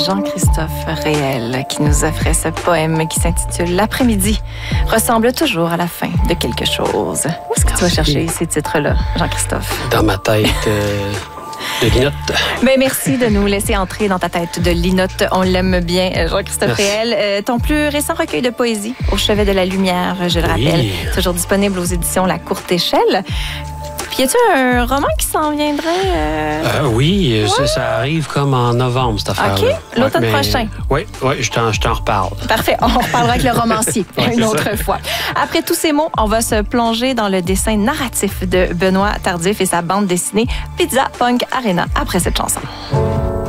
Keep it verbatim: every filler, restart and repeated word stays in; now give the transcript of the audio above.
Jean-Christophe Réel qui nous offrait ce poème qui s'intitule « L'après-midi ressemble toujours à la fin de quelque chose ». Où est-ce que tu vas chercher ces titres-là, Jean-Christophe? Dans ma tête euh, de Linotte. Ben, merci de nous laisser entrer dans ta tête de Linotte. On l'aime bien, Jean-Christophe Réel. Euh, ton plus récent recueil de poésie, Au chevet de la lumière, je le Oui. rappelle, toujours disponible aux éditions La Courte Échelle. Puis y a-tu un roman qui s'en viendrait? Euh... Euh, oui, ouais. ça, ça arrive comme en novembre, cette affaire-là. OK, l'automne ouais, prochain. Oui, ouais, je t'en, je t'en reparle. Parfait, on reparlera avec le romancier ouais, une autre ça. fois. Après tous ces mots, on va se plonger dans le dessin narratif de Benoît Tardif et sa bande dessinée Pizza Punk Arena après cette chanson.